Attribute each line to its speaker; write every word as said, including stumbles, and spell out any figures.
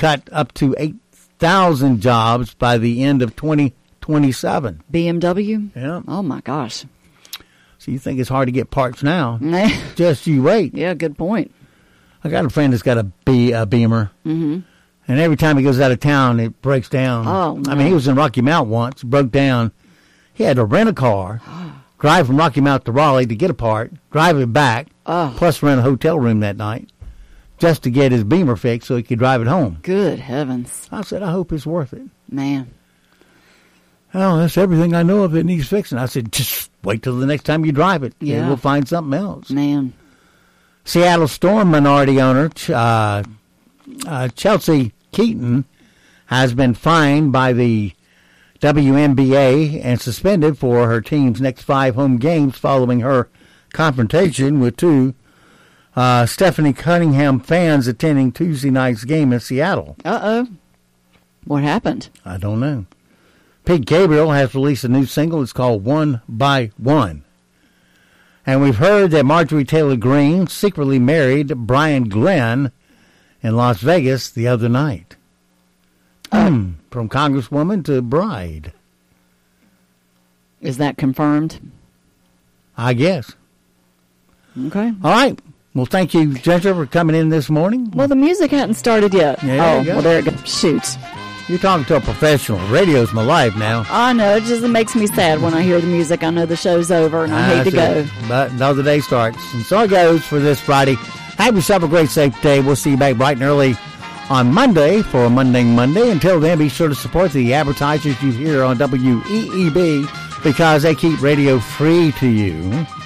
Speaker 1: cut up to eight thousand jobs by the end of twenty twenty-seven.
Speaker 2: B M W?
Speaker 1: Yeah.
Speaker 2: Oh, my gosh.
Speaker 1: So you think it's hard to get parts now. Just you wait.
Speaker 2: Yeah, good point.
Speaker 1: I got a friend that's got a, B, a Beamer.
Speaker 2: Mm-hmm.
Speaker 1: And every time he goes out of town, it breaks down.
Speaker 2: Oh, no.
Speaker 1: I mean, he was in Rocky Mount once, broke down. He had to rent a car, drive from Rocky Mount to Raleigh to get a part, drive it back,
Speaker 2: oh.
Speaker 1: plus rent a hotel room that night, just to get his Beamer fixed so he could drive it home.
Speaker 2: Good heavens.
Speaker 1: I said, I hope it's worth it.
Speaker 2: Man.
Speaker 1: Oh, that's everything I know of that needs fixing. I said, just wait till the next time you drive it.
Speaker 2: Yeah.
Speaker 1: And we'll find something else.
Speaker 2: Man.
Speaker 1: Seattle Storm minority owner uh, uh, Chelsea Keaton has been fined by the W N B A and suspended for her team's next five home games following her confrontation with two uh, Stephanie Cunningham fans attending Tuesday night's game in Seattle.
Speaker 2: Uh-oh. What happened?
Speaker 1: I don't know. Pete Gabriel has released a new single. It's called One by One. And we've heard that Marjorie Taylor Greene secretly married Brian Glenn in Las Vegas the other night. Uh, From Congresswoman to bride.
Speaker 2: Is that confirmed?
Speaker 1: I guess.
Speaker 2: Okay.
Speaker 1: All right. Well, thank you, Ginger, for coming in this morning.
Speaker 2: Well, the music hadn't started yet.
Speaker 1: Yeah,
Speaker 2: oh, well, there it goes. Shoot.
Speaker 1: You're talking to a professional. Radio's my life now.
Speaker 2: I know. It just makes me sad when I hear the music. I know the show's over, and I hate to go.
Speaker 1: But another day starts. And so it goes for this Friday. Have yourself a great, safe day. We'll see you back bright and early on Monday for a Monday Monday. Until then, be sure to support the advertisers you hear on W E E B because they keep radio free to you.